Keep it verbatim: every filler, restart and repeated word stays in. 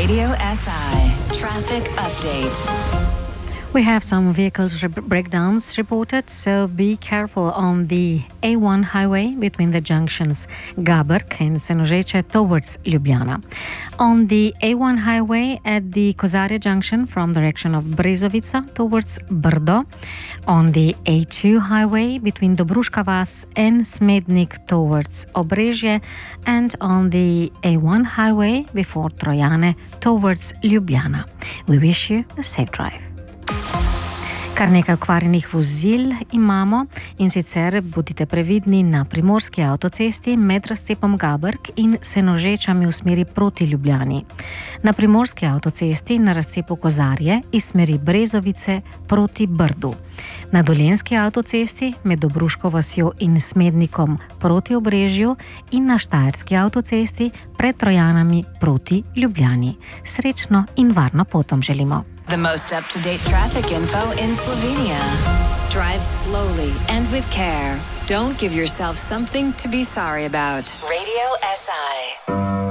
Radio S I Traffic Update. We have some vehicles re- breakdowns reported, so be careful on the A one highway between the junctions Gaberk and Senožeče towards Ljubljana. On the A one highway at the Kozarje junction from direction of Brezovica towards Brdo. On the A two highway between Dobruška vas and Smednik towards Obrežje. And on the A one highway before Trojane towards Ljubljana. We wish you a safe drive. Kar nekaj okvarjenih vozil imamo in sicer bodite previdni na primorski avtocesti med razcepom Gaberk in Senožečami v smeri proti Ljubljani. Na primorski avtocesti na razcepu Kozarje iz smeri Brezovice proti Brdu. Na dolenjski avtocesti med Dobruško vasjo in Smednikom proti Obrežju in na štajerski avtocesti pred Trojanami proti Ljubljani. Srečno in varno pot vam želimo. The most up-to-date traffic info in Slovenia. Drive slowly and with care. Don't give yourself something to be sorry about. Radio S I.